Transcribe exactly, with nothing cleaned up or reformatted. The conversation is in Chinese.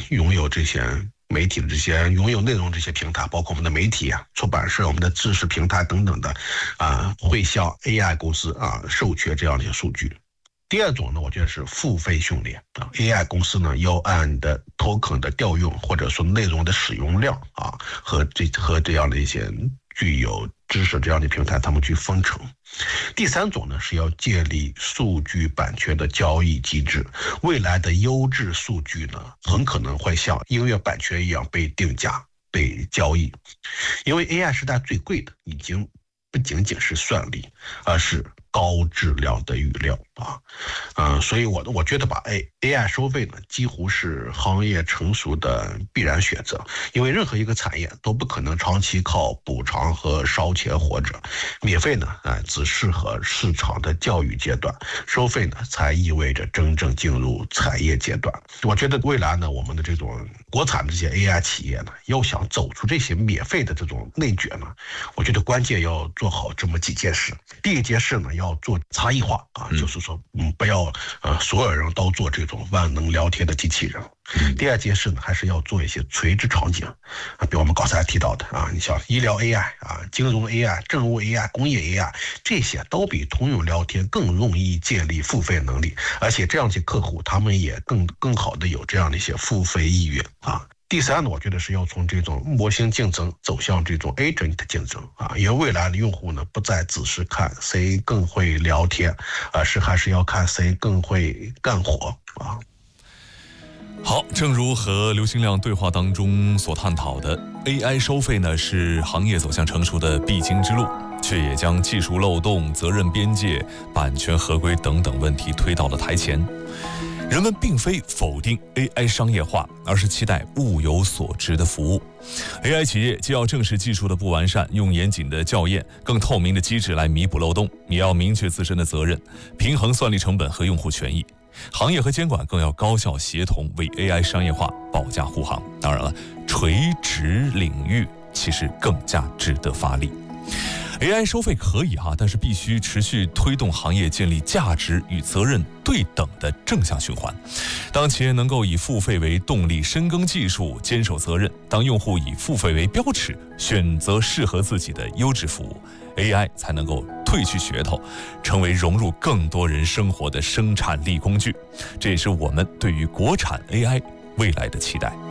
拥有这些媒体的这些拥有内容这些平台，包括我们的媒体啊、出版社、我们的知识平台等等的啊，会向 A I 公司啊授权这样的一些数据。第二种呢，我觉得是付费训练啊 ，A I 公司呢要按你的 token 的调用或者说内容的使用量啊和这和这样的一些具有知识这样的平台，他们去分成。第三种呢是要建立数据版权的交易机制，未来的优质数据呢很可能会像音乐版权一样被定价、被交易，因为 A I 时代最贵的已经不仅仅是算力，而是高质量的语料啊，嗯、呃，所以我我觉得吧 ，A A I 收费呢，几乎是行业成熟的必然选择，因为任何一个产业都不可能长期靠补偿和烧钱活着，免费呢，啊、呃，只适合市场的教育阶段，收费呢，才意味着真正进入产业阶段。我觉得未来呢，我们的这种国产的这些 A I 企业呢，要想走出这些免费的这种内卷呢，我觉得关键要做好这么几件事。第一件事呢，要做差异化啊，嗯、就是说，嗯，不要呃所有人都做这种万能聊天的机器人。嗯、第二件事呢，还是要做一些垂直场景啊，比如我们刚才提到的啊，你像医疗 A I 啊、金融 A I、政务 A I、工业 A I， 这些都比通用聊天更容易建立付费能力，而且这样的客户他们也更更好的有这样的一些付费意愿啊。第三呢，我觉得是要从这种模型竞争走向这种 agent 竞争啊，因为未来的用户呢，不再只是看谁更会聊天，而是还是要看谁更会干活啊。 好，正如和刘兴亮对话当中所探讨的 ，A I 收费呢是行业走向成熟的必经之路，却也将技术漏洞、责任边界、版权合规等等问题推到了台前。人们并非否定 A I 商业化，而是期待物有所值的服务。A I 企业既要正视技术的不完善，用严谨的校验、更透明的机制来弥补漏洞，也要明确自身的责任，平衡算力成本和用户权益。行业和监管更要高效协同，为 A I 商业化保驾护航。当然了，垂直领域其实更加值得发力。A I 收费可以哈，但是必须持续推动行业建立价值与责任对等的正向循环。当企业能够以付费为动力，深耕技术，坚守责任；当用户以付费为标尺，选择适合自己的优质服务， A I 才能够褪去噱头，成为融入更多人生活的生产力工具。这也是我们对于国产 A I 未来的期待。